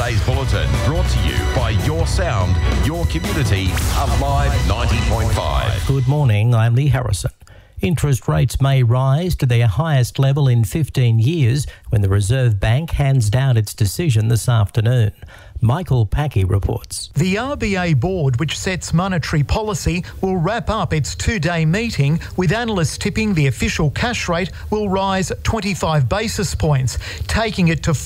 today's bulletin brought to you by Your Sound, Your Community, Alive 90.5. Good morning, I'm Lee Harrison. Interest rates may rise to their highest level in 15 years when the Reserve Bank hands down its decision this afternoon. Michael Packey reports. The RBA board, which sets monetary policy, will wrap up its two-day meeting with analysts tipping the official cash rate will rise 25 basis points, taking it to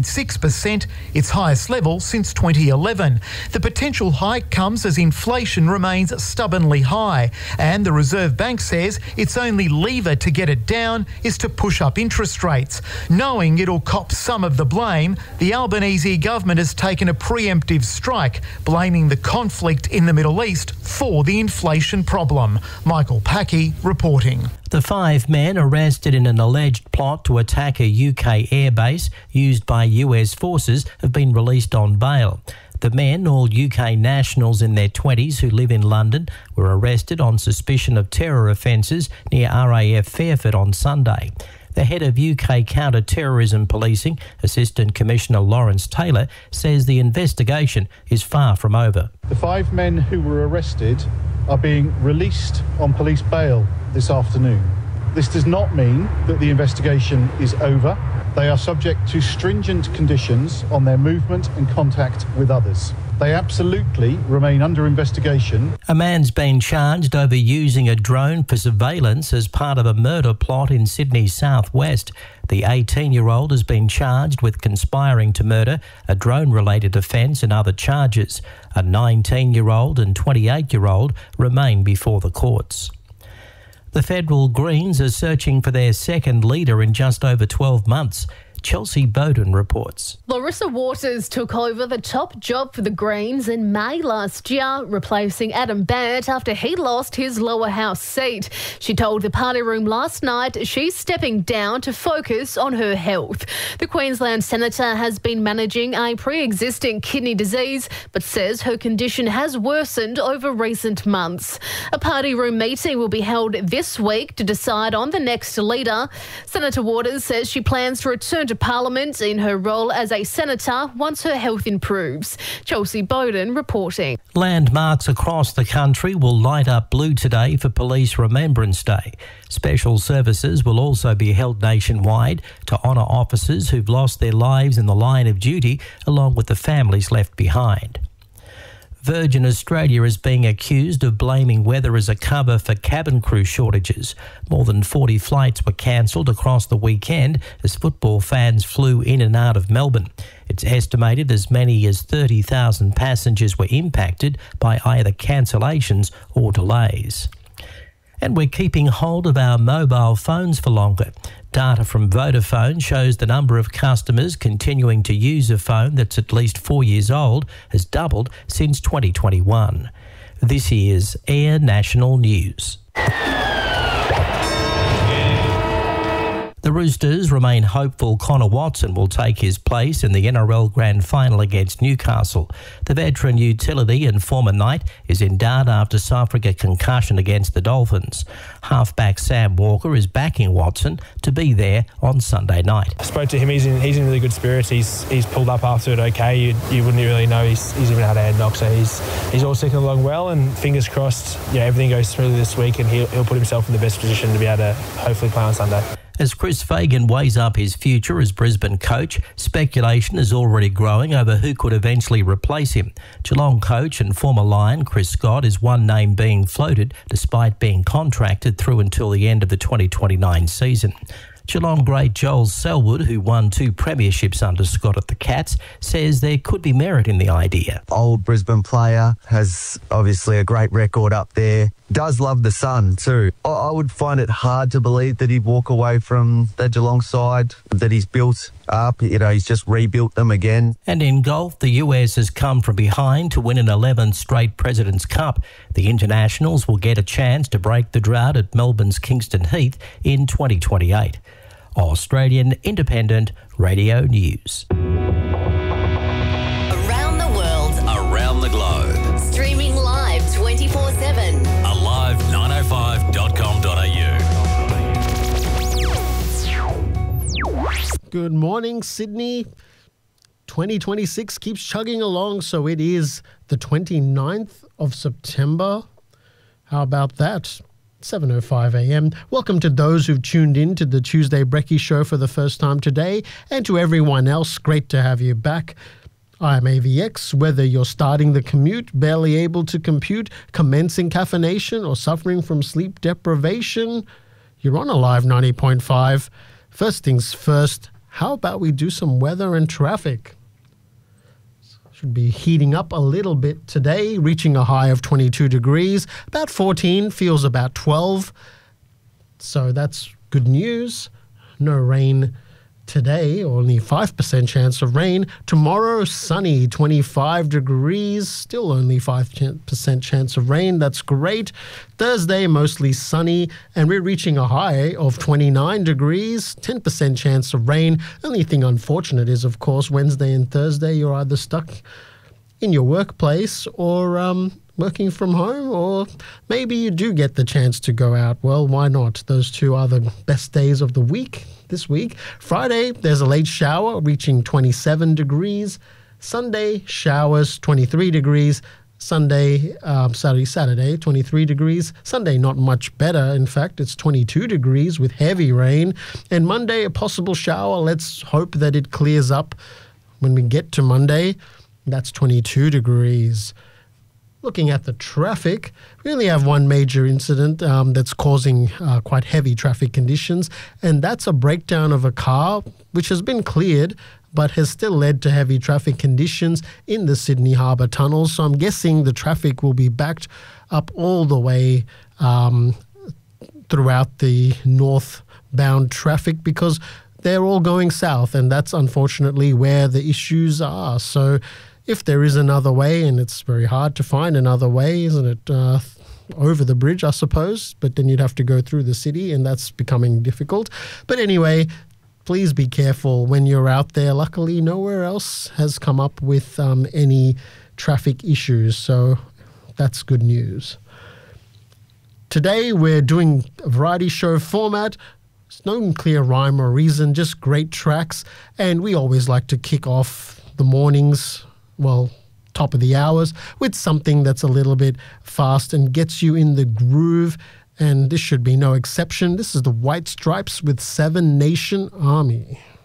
4.6%, its highest level since 2011. The potential hike comes as inflation remains stubbornly high, and the Reserve Bank says its only lever to get it down is to push up interest rates. Knowing it'll cop some of the blame, the Albanese government has taken a preemptive strike, blaming the conflict in the Middle East for the inflation problem. Michael Packey reporting. The 5 men arrested in an alleged plot to attack a UK airbase used by US forces have been released on bail. The men, all UK nationals in their 20s who live in London, were arrested on suspicion of terror offences near RAF Fairford on Sunday. The head of UK Counter-Terrorism Policing, Assistant Commissioner Lawrence Taylor, says the investigation is far from over. The 5 men who were arrested are being released on police bail this afternoon. This does not mean that the investigation is over. They are subject to stringent conditions on their movement and contact with others. They absolutely remain under investigation. A man's been charged over using a drone for surveillance as part of a murder plot in Sydney's southwest. The 18-year-old has been charged with conspiring to murder, a drone-related offence and other charges. A 19-year-old and 28-year-old remain before the courts. The Federal Greens are searching for their second leader in just over 12 months. Chelsea Bowden reports. Larissa Waters took over the top job for the Greens in May last year, replacing Adam Bant after he lost his lower house seat. She told the party room last night she's stepping down to focus on her health. The Queensland Senator has been managing a pre-existing kidney disease, but says her condition has worsened over recent months. A party room meeting will be held this week to decide on the next leader. Senator Waters says she plans to return to Parliament in her role as a senator once her health improves. Chelsea Bowden reporting. Landmarks across the country will light up blue today for Police Remembrance Day. Special services will also be held nationwide to honour officers who've lost their lives in the line of duty, along with the families left behind. Virgin Australia is being accused of blaming weather as a cover for cabin crew shortages. More than 40 flights were cancelled across the weekend as football fans flew in and out of Melbourne. It's estimated as many as 30,000 passengers were impacted by either cancellations or delays. And we're keeping hold of our mobile phones for longer. Data from Vodafone shows the number of customers continuing to use a phone that's at least 4 years old has doubled since 2021. This is Air National News. The Roosters remain hopeful Connor Watson will take his place in the NRL Grand Final against Newcastle. The veteran utility and former Knight is in doubt after suffering a concussion against the Dolphins. Halfback Sam Walker is backing Watson to be there on Sunday night. I spoke to him. He's in really good spirits. He's pulled up after it okay. You wouldn't really know he's even had a head knock. So he's all ticking along well, and fingers crossed, everything goes smoothly this week, and he'll put himself in the best position to be able to hopefully play on Sunday. As Chris Fagan weighs up his future as Brisbane coach, speculation is already growing over who could eventually replace him. Geelong coach and former Lion Chris Scott is one name being floated despite being contracted through until the end of the 2029 season. Geelong great Joel Selwood, who won 2 premierships under Scott at the Cats, says there could be merit in the idea. Old Brisbane player, has obviously a great record up there. Does love the sun too. I would find it hard to believe that he'd walk away from the Geelong side that he's built up. He's just rebuilt them again. And in golf, the US has come from behind to win an 11th straight President's Cup. The Internationals will get a chance to break the drought at Melbourne's Kingston Heath in 2028. Australian Independent Radio News. Around the world, around the globe. Streaming live 24/7. Alive905.com.au. Good morning, Sydney. 2026 keeps chugging along, so it is the 29th of September. How about that? 7:05 a.m. Welcome to those who've tuned in to the Tuesday Brekkie Show for the first time today, and to everyone else, great to have you back. I'm AVX. Whether you're starting the commute, barely able to compute, commencing caffeination, or suffering from sleep deprivation, you're on Alive 90.5. First things first, how about we do some weather and traffic? Should be heating up a little bit today, reaching a high of 22 degrees. About 14, feels about 12. So that's good news. No rain today, only 5% chance of rain. Tomorrow, sunny, 25 degrees, still only 5% chance of rain. That's great. Thursday, mostly sunny, and we're reaching a high of 29 degrees, 10% chance of rain. Only thing unfortunate is, of course, Wednesday and Thursday, you're either stuck in your workplace or working from home, or maybe you do get the chance to go out. Well, why not? Those two are the best days of the week this week. Friday, there's a late shower reaching 27 degrees. Sunday, showers, 23 degrees. Saturday, 23 degrees. Sunday, not much better. In fact, it's 22 degrees with heavy rain. And Monday, a possible shower. Let's hope that it clears up when we get to Monday. That's 22 degrees. Looking at the traffic, we only have one major incident that's causing quite heavy traffic conditions, and that's a breakdown of a car which has been cleared but has still led to heavy traffic conditions in the Sydney Harbour tunnels. So I'm guessing the traffic will be backed up all the way throughout the northbound traffic because they're all going south, and that's unfortunately where the issues are. So if there is another way, and it's very hard to find another way, isn't it, over the bridge, I suppose, but then you'd have to go through the city, and that's becoming difficult. But anyway, please be careful when you're out there. Luckily, nowhere else has come up with any traffic issues, so that's good news. Today, we're doing a variety show format. There's no clear rhyme or reason, just great tracks, and we always like to kick off the mornings, well, top of the hours, with something that's a little bit fast and gets you in the groove, and this should be no exception. This is the White Stripes with Seven Nation Army.